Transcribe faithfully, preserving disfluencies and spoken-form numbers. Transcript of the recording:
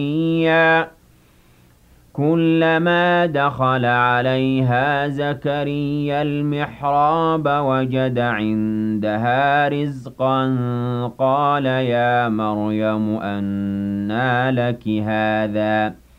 كُلَّمَا دَخَلَ عَلَيْهَا زَكَرِيَّا الْمِحْرَابَ وَجَدَ عِندَهَا رِزْقًا قَالَ يَا مَرْيَمُ أَنَّىٰ لَكِ هَٰذَا ۖ